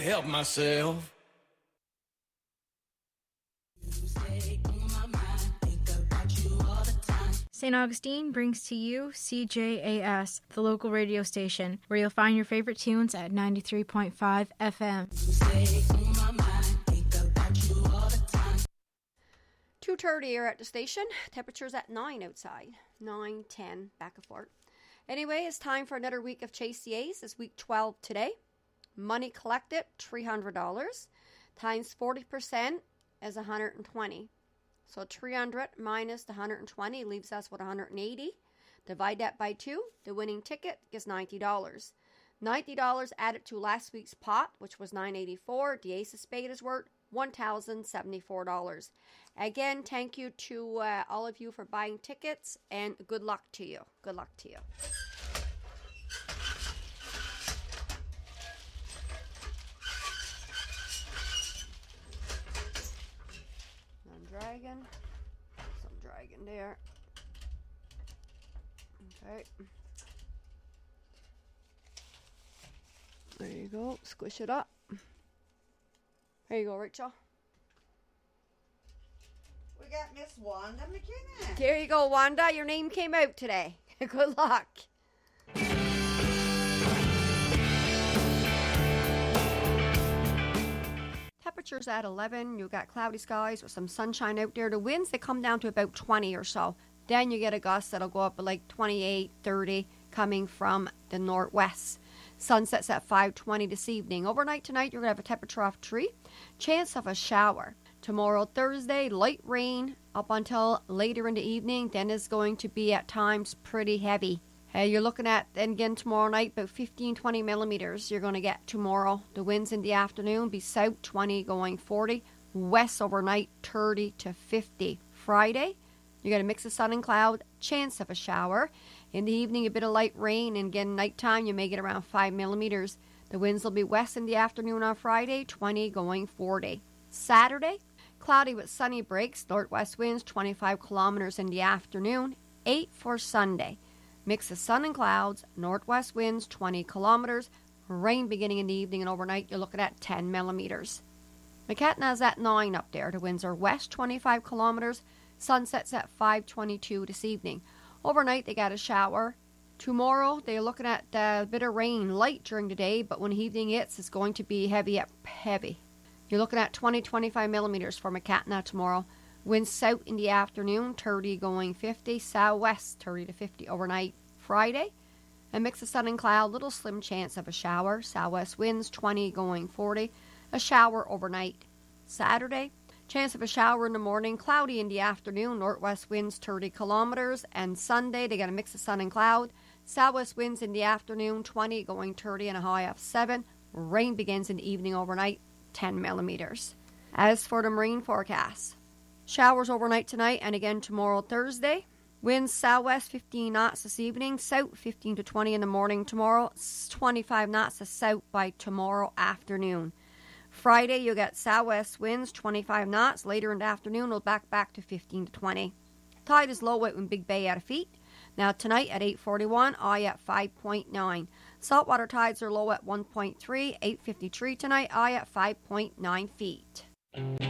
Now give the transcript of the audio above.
help myself. St. Augustine brings to you CJAS, the local radio station, where you'll find your favorite tunes at 93.5 FM. 2:30 here at the station. Temperature's at 9 outside. 9, 10, back and forth. Anyway, it's time for another week of Chase the Ace. It's week 12 today. Money collected, $300. Times 40% is 120. So 300 minus the 120 leaves us with 180. Divide that by 2. The winning ticket gets $90. $90 added to last week's pot, which was $984. The Ace of Spades is worth $1,074. Again, thank you to all of you for buying tickets, and good luck to you. Good luck to you. Dragon, some dragon there. Okay, there you go. Squish it up. There you go, Rachel. We got Miss Wanda McKinnon. There you go, Wanda. Your name came out today. Good luck. Temperatures at 11. You got cloudy skies with some sunshine out there. The winds, they come down to about 20 or so. Then you get a gust that'll go up to like 28, 30 coming from the northwest. Sunsets at 5:20 this evening. Overnight tonight, you're going to have a temperature of 3. Chance of a shower. Tomorrow, Thursday, light rain up until later in the evening. Then it's going to be at times pretty heavy. You're looking at, then again tomorrow night, about 15-20 millimeters you're going to get tomorrow. The winds in the afternoon be south 20 going 40. West overnight 30 to 50. Friday, you got a mix of sun and cloud. Chance of a shower. In the evening, a bit of light rain. And again, nighttime, you may get around 5 millimeters. The winds will be west in the afternoon on Friday, 20 going 40. Saturday, cloudy with sunny breaks. Northwest winds 25 kilometers in the afternoon. 8 for Sunday. Mix of sun and clouds, northwest winds 20 kilometers, rain beginning in the evening and overnight, you're looking at 10 millimeters. McKetna's at 9 up there. The winds are west 25 kilometers, sunsets at 5:22 this evening. Overnight, they got a shower. Tomorrow, they're looking at a bit of rain, light during the day, but when the evening hits, it's going to be heavy. You're looking at 20-25 millimeters for McKetna tomorrow. Winds south in the afternoon, 30 going 50. Southwest, 30 to 50 overnight. Friday, a mix of sun and cloud, little slim chance of a shower. Southwest winds, 20 going 40. A shower overnight. Saturday, chance of a shower in the morning, cloudy in the afternoon. Northwest winds, 30 kilometers. And Sunday, they got a mix of sun and cloud. Southwest winds in the afternoon, 20 going 30 and a high of 7. Rain begins in the evening overnight, 10 millimeters. As for the marine forecast, showers overnight tonight and again tomorrow, Thursday. Winds southwest 15 knots this evening, south 15 to 20 in the morning tomorrow, 25 knots to south by tomorrow afternoon. Friday, you'll get southwest winds 25 knots. Later in the afternoon, we'll back to 15 to 20. Tide is low out in Big Bay at a feet. Now tonight at 8:41, eye at 5.9. Saltwater tides are low at 1.3, 8:53 tonight, eye at 5.9 feet.